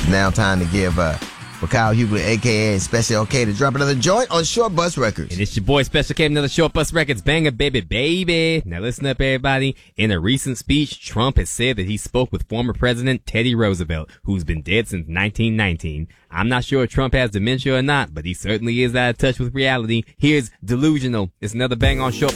now time to give Kyle Hughley, a.k.a. Special K, to drop another joint on Short Bus Records. And it's your boy Special K, another Short Bus Records banger, baby. Now listen up, everybody. In a recent speech, Trump has said that he spoke with former President Teddy Roosevelt, who's been dead since 1919. I'm not sure if Trump has dementia or not, but he certainly is out of touch with reality. Here's Delusional. It's another bang on Short